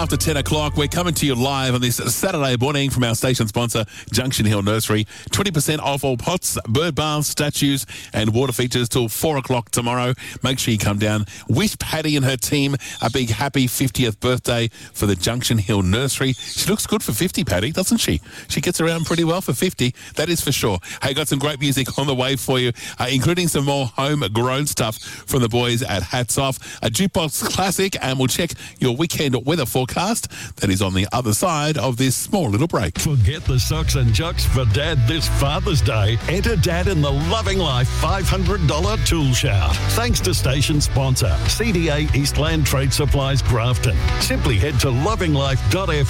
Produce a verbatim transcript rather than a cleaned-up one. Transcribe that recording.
After ten o'clock, we're coming to you live on this Saturday morning from our station sponsor, Junction Hill Nursery. twenty percent off all pots, bird baths, statues and water features till four o'clock tomorrow. Make sure you come down. Wish Patty and her team a big happy fiftieth birthday for the Junction Hill Nursery. She looks good for fifty, Patty, doesn't she? She gets around pretty well for fifty, that is for sure. Hey, got some great music on the way for you, uh, including some more homegrown stuff from the boys at Hats Off, a jukebox classic, and we'll check your weekend weather forecast. That is on the other side of this small little break. Forget the socks and jocks for Dad this Father's Day. Enter Dad in the Loving Life five hundred dollars tool shout. Thanks to station sponsor, C D A Eastland Trade Supplies Grafton. Simply head to loving life dot f